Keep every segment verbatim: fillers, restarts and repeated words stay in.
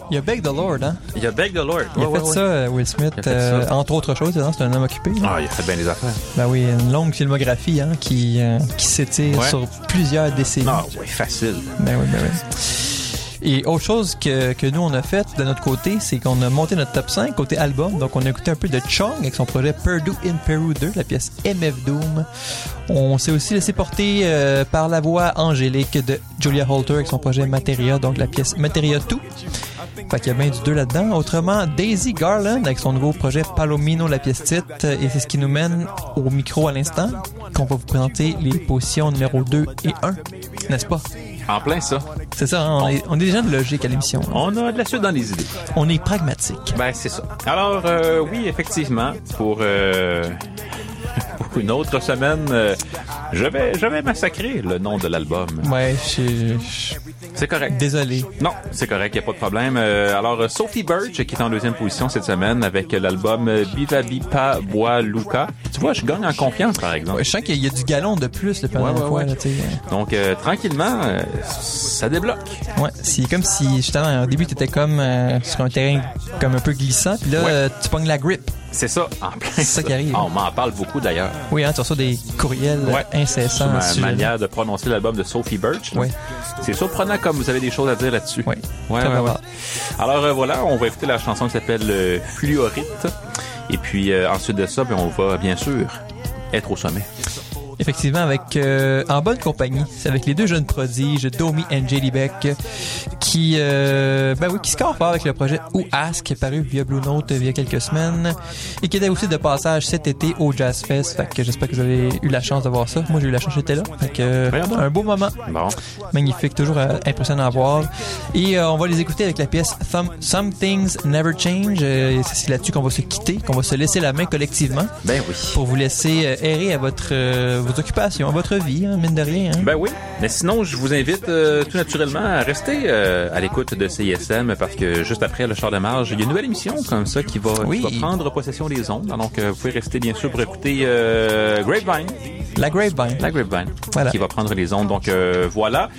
Il y a Beg the Lord, hein? Il y a Beg the Lord. Il a ouais, fait ouais, ça, ouais. Will Smith, fait euh, ça. entre autres choses, hein, c'est un homme occupé. Hein? Ah, il a fait bien les affaires. Ben oui, une longue filmographie hein, qui, euh, qui s'étire Ouais. sur plusieurs décennies. Ah oui, facile. Ben oui, ben oui. Et autre chose que, que nous, on a fait de notre côté, c'est qu'on a monté notre top cinq côté album. Donc, on a écouté un peu de Chung avec son projet Purdue in Peru deux, la pièce M F Doom. On s'est aussi laissé porter euh, par la voix angélique de Julia Holter avec son projet Materia, donc la pièce Materia deux. Fait qu'il y a bien du deux là-dedans. Autrement, Daisy Garland avec son nouveau projet Palomino, la pièce titre. Et c'est ce qui nous mène au micro à l'instant, qu'on va vous présenter les positions numéro deux et un. N'est-ce pas? En plein ça. C'est ça, hein? on, est, on est des gens de logique à l'émission. Hein? On a de la suite dans les idées. On est pragmatique. Ben, c'est ça. Alors, euh, oui, effectivement, pour, euh, pour une autre semaine, euh, je vais, je vais massacrer le nom de l'album. Ouais, je... C'est correct. Désolé. Non, c'est correct, il n'y a pas de problème. Euh, alors, Sophie Birch, qui est en deuxième position cette semaine avec l'album Biva Bipa Bois Luca. Tu vois, je gagne en confiance, par exemple. Ouais, je sens qu'il y a du galon de plus le pendant Ouais, ouais, fois. ouais. Là, t'sais. Donc, euh, tranquillement, euh, ça débloque. Ouais, c'est comme si, justement, au début, t'étais comme euh, sur un terrain comme un peu glissant, puis là, Ouais. euh, tu pognes la grip. C'est ça, en plein. C'est ça qui arrive. Ah, on m'en parle beaucoup, d'ailleurs. Oui, hein, tu reçois des courriels Ouais. incessants. Sur ma sur- manière de prononcer l'album de Sophie Birch. là. Ouais. C'est surprenant comme vous avez des choses à dire là-dessus. Ouais. Ouais, Très ouais, ouais. probable. Alors euh, voilà, on va écouter la chanson qui s'appelle euh, Fluorite. Et puis euh, ensuite de ça, ben, on va bien sûr être au sommet. Effectivement, avec euh, en bonne compagnie, c'est avec les deux jeunes prodiges, Domi et Jelly Beck, qui euh, ben oui, qui scorent fort avec le projet Who Ask, paru via Blue Note il y a quelques semaines, et qui était aussi de passage cet été au Jazz Fest. Fait que j'espère que vous avez eu la chance de voir ça. Moi, j'ai eu la chance, j'étais là. Fait que euh, un beau moment. Bon. Magnifique, toujours euh, impressionnant à voir. Et euh, on va les écouter avec la pièce Some, Some Things Never Change. Euh, c'est là-dessus qu'on va se quitter, qu'on va se laisser la main collectivement. Ben oui. Pour vous laisser euh, errer à votre euh, vos occupations, à votre vie, hein, mine de rien. Hein. Ben oui. Mais sinon, je vous invite euh, tout naturellement à rester euh, à l'écoute de C I S M parce que juste après le char de marge, il y a une nouvelle émission comme ça qui va, oui. qui va prendre possession des ondes. Donc, euh, vous pouvez rester bien sûr pour écouter euh, Grapevine. La Grapevine. La Grapevine. Voilà. Qui va prendre les ondes. Donc, euh, voilà.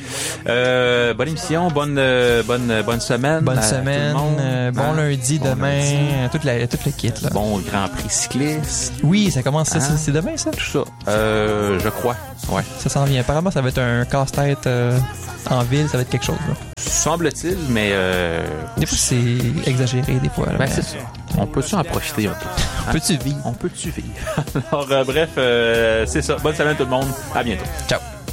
Euh, bonne émission, bonne euh, bonne bonne semaine. Bonne à semaine, tout le monde. euh, bon Hein? lundi Bon demain, lundi. euh, toute la toute le kit là. Bon Grand Prix cycliste. Oui, ça commence, Hein? c'est, c'est demain ça. Tout ça. Euh, je crois. Ouais. Ça s'en vient. Apparemment, ça va être un casse-tête euh, en ville, ça va être quelque chose. Là. Semble-t-il, mais euh, Des fois, c'est exagéré, des fois. Là, ben mais c'est ça. On peut-tu en profiter un peu? Hein? Peux-tu vivre? On peut-tu vivre? Alors, euh, bref, euh, c'est ça. Bonne semaine tout le monde. À bientôt. Ciao.